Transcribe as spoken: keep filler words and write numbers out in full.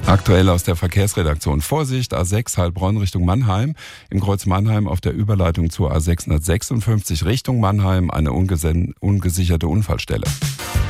Aktuell aus der Verkehrsredaktion. Vorsicht, A sechs Heilbronn Richtung Mannheim. Im Kreuz Mannheim auf der Überleitung zur A sechshundertsechsundfünfzig Richtung Mannheim eine ungesicherte Unfallstelle.